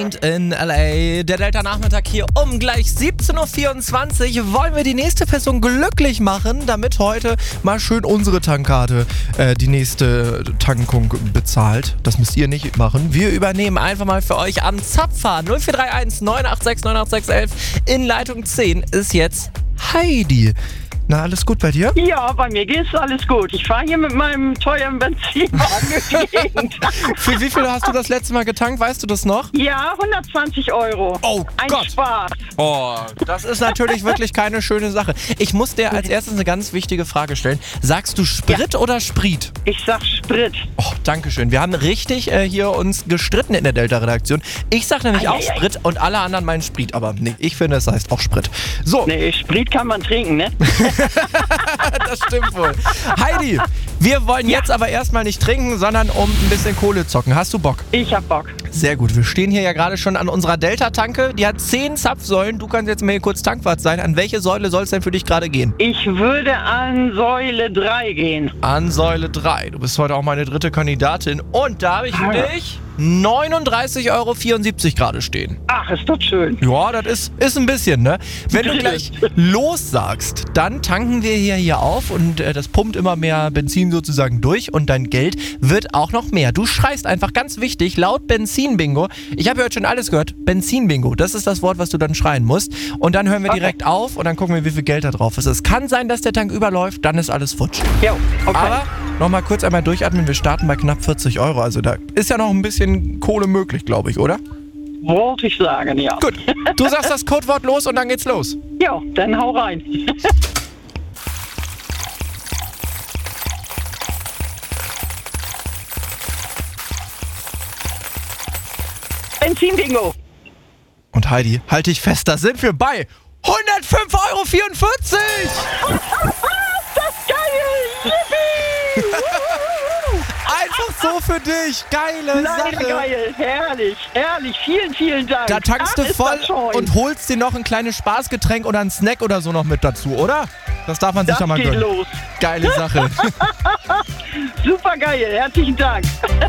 in LA. Der Delta-Nachmittag hier um gleich 17.24 Uhr. Wollen wir die nächste Person glücklich machen, damit heute mal schön unsere Tankkarte die nächste Tankung bezahlt. Das müsst ihr nicht machen. Wir übernehmen einfach mal für euch am Zapfer. 0431 986 98611 in Leitung 10 ist jetzt Heidi. Na, alles gut bei dir? Ja, bei mir geht's alles gut. Ich fahre hier mit meinem teuren Benzinwagen durch die Gegend. Für wie viel hast du das letzte Mal getankt? Weißt du das noch? Ja, 120 Euro. Oh Ein Gott. Spaß. Oh, das ist natürlich wirklich keine schöne Sache. Ich muss dir als erstes eine ganz wichtige Frage stellen. Sagst du Sprit oder Sprit? Ich sag Sprit. Oh, dankeschön. Wir haben richtig hier uns gestritten in der Delta-Redaktion. Ich sag nämlich auch Sprit und alle anderen meinen Sprit. Aber nee, ich finde, es heißt auch Sprit. So. Nee, Sprit kann man trinken, ne? Das stimmt wohl. Heidi, wir wollen jetzt aber erstmal nicht trinken, sondern um ein bisschen Kohle zocken. Hast du Bock? Ich hab Bock. Sehr gut. Wir stehen hier ja gerade schon an unserer Delta-Tanke. Die hat 10 Zapfsäulen. Du kannst jetzt mal hier kurz Tankwart sein. An welche Säule soll es denn für dich gerade gehen? Ich würde an Säule 3 gehen. An Säule 3. Du bist heute auch meine dritte Kandidatin. Und da habe ich für dich 39,74 Euro gerade stehen. Ach, ist doch schön. Ja, das ist ein bisschen, ne? Wenn du gleich los sagst, dann tanken wir hier auf und das pumpt immer mehr Benzin sozusagen durch und dein Geld wird auch noch mehr. Du schreist einfach ganz wichtig laut Benzin-Bingo. Ich habe ja heute schon alles gehört. Benzin-Bingo, das ist das Wort, was du dann schreien musst. Und dann hören wir direkt auf und dann gucken wir, wie viel Geld da drauf ist. Es kann sein, dass der Tank überläuft, dann ist alles futsch. Jo, okay. Aber nochmal kurz einmal durchatmen. Wir starten bei knapp 40 Euro. Also da ist ja noch ein bisschen Kohle möglich, glaube ich, oder? Wollte ich sagen, ja. Gut, du sagst das Codewort los und dann geht's los. Jo, dann hau rein. Benzin-Bingo. Und Heidi, halt dich fest, da sind wir bei 105,44 Euro. Das ist geil. Yippie. Einfach so für dich. Geile Nein, Sache. geil. Herrlich, herrlich. Vielen, vielen Dank. Da tankst du Ach, ist voll das schön. und holst dir noch ein kleines Spaßgetränk oder einen Snack oder so noch mit dazu, oder? Das darf man sich Das ja mal geht gönnen. los. Geile Sache. Super geil. Herzlichen Dank.